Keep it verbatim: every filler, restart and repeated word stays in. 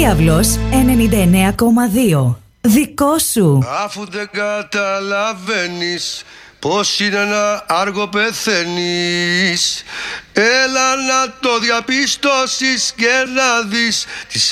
Διάβλος ενενήντα εννέα κόμμα δύο. Δικό σου. Αφού δεν καταλαβαίνεις πως είναι να άργο πεθαίνεις, έλα να το διαπιστώσεις και να δεις τις